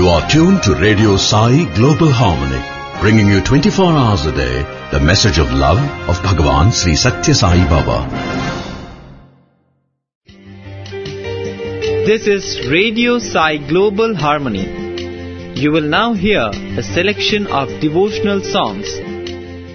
You are tuned to Radio Sai Global Harmony, bringing you 24 hours a day the message of love of Bhagavan Sri Satya Sai Baba. This is Radio Sai Global Harmony. You will now hear a selection of devotional songs